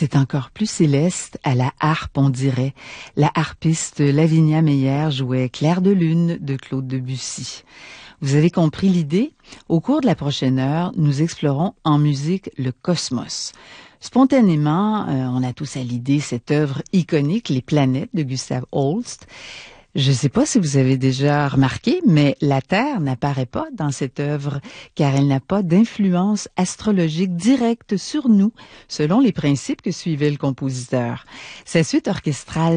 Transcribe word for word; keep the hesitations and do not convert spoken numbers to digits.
c'est encore plus céleste à la harpe, on dirait. La harpiste Lavinia Meyer jouait Clair de lune de Claude Debussy. Vous avez compris l'idée? Au cours de la prochaine heure, nous explorons en musique le cosmos. Spontanément, euh, on a tous à l'idée cette œuvre iconique, Les planètes de Gustav Holst. Je ne sais pas si vous avez déjà remarqué, mais la Terre n'apparaît pas dans cette œuvre car elle n'a pas d'influence astrologique directe sur nous, selon les principes que suivait le compositeur. Sa suite orchestrale